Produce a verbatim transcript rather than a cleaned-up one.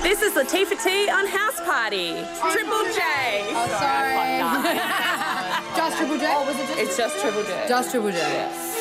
This is Latifah T on House Party. Oh, Triple J. Oh, sorry. Just Triple J? Oh, was it just It's just Triple J. Just Triple J. Yeah.